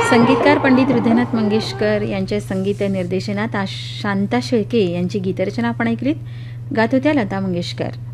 संगीतकार पंडित हृदयनाथ मंगेशकर यांच्या संगीत निर्देशनात शांता शेळके यांची गीतरचना आपण ऐकलीत. गात होत्या लता मंगेशकर.